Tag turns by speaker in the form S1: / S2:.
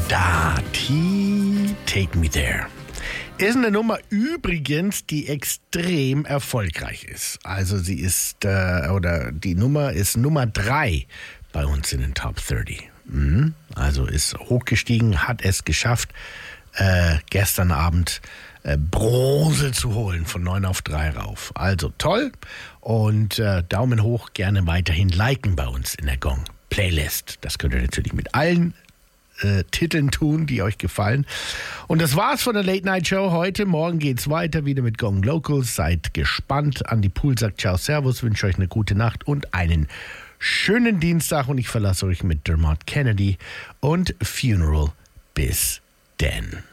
S1: Dati, Take Me There. Ist eine Nummer übrigens, die extrem erfolgreich ist. Also sie ist, die Nummer ist Nummer 3 bei uns in den Top 30. Also ist hochgestiegen, hat es geschafft, gestern Abend Bronze zu holen, von 9 auf 3 rauf. Also toll und Daumen hoch, gerne weiterhin liken bei uns in der Gong Playlist. Das könnt ihr natürlich mit allen Titeln tun, die euch gefallen. Und das war's von der Late Night Show heute. Morgen geht's weiter wieder mit Gong Locals. Seid gespannt. Andi Pool sagt Ciao, Servus, wünsche euch eine gute Nacht und einen schönen Dienstag. Und ich verlasse euch mit Dermot Kennedy und Funeral. Bis denn.